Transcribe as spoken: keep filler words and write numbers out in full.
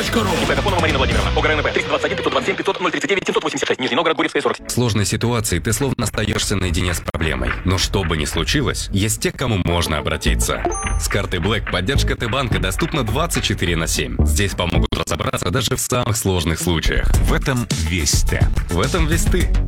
точка ру. Сафонова Марина Владимировна. ОГРНП триста двадцать один пятьсот двадцать семь пятьсот ноль тридцать девять семьсот восемьдесят шесть. Нижний Новгород, Гурьевская, сорок. В сложной ситуации ты словно остаешься наедине с проблемой. Но что бы ни случилось, есть те, к кому можно обратиться. С картой Black поддержка Т-банка доступна двадцать четыре на семь. Здесь помогут разобраться даже в самых сложных случаях. В этом весь Т. В этом весь ты.